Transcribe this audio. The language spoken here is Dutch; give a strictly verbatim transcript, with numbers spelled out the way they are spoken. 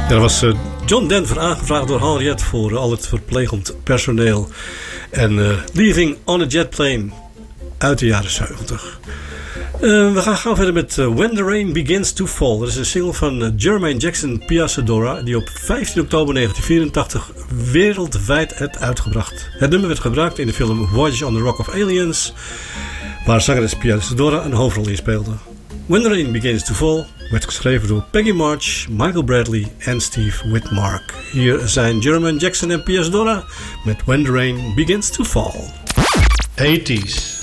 Ja, dat was uh, John Denver, aangevraagd door Henriette voor uh, al het verplegend personeel. En uh, Leaving on a Jet Plane uit de jaren zeventig. Uh, we gaan gauw verder met uh, When the Rain Begins to Fall. Dat is een single van uh, Jermaine Jackson Piazza-Dora, die op vijftien oktober negentien vierentachtig wereldwijd werd uitgebracht. Het nummer werd gebruikt in de film Voyage on the Rock of Aliens, waar zangeres Piazza-Dora een hoofdrol in speelde. When the Rain Begins to Fall werd geschreven door Peggy March, Michael Bradley en Steve Whitmark. Hier zijn Jermaine Jackson en Piazza-Dora met When the Rain Begins to Fall. eighties.